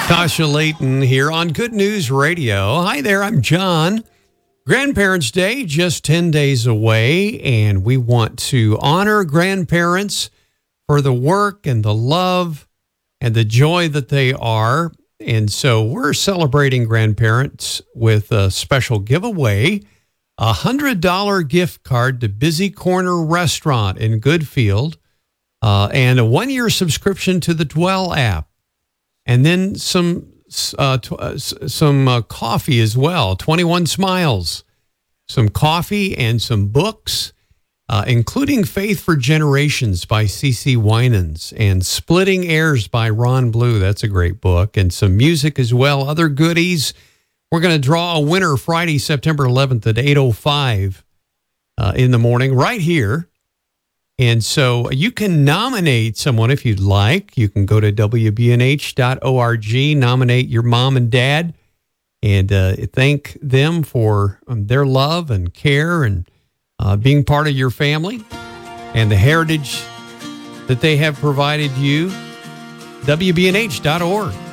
Tasha Layton here on Good News Radio. Hi there, I'm John. Grandparents' Day, just 10 days away, and we want to honor grandparents for the work and the love and the joy that they are. And so we're celebrating grandparents with a special giveaway, a $100 gift card to Busy Corner Restaurant in Goodfield, and a 1-year subscription to the Dwell app. And then some coffee as well, 21 Smiles, some coffee and some books, including Faith for Generations by C.C. Winans and Splitting Heirs by Ron Blue. That's a great book. And some music as well, other goodies. We're going to draw a winner Friday, September 11th at 8:05 in the morning right here. And so you can nominate someone if you'd like. You can go to WBNH.org, nominate your mom and dad, and thank them for their love and care and being part of your family and the heritage that they have provided you. WBNH.org.